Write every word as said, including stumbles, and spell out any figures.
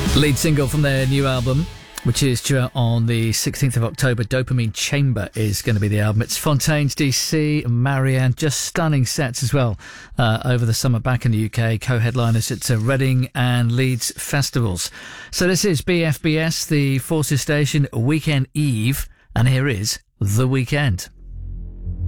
Lead single from their new album, which is due out on the sixteenth of October. Dopamine Chamber is going to be the album. It's Fontaines D C, Marianne, just stunning sets as well uh, over the summer back in the U K. Co-headliners at uh, Reading and Leeds festivals. So this is B F B S, the Forces Station Weekend Eve, and here is The Weekend.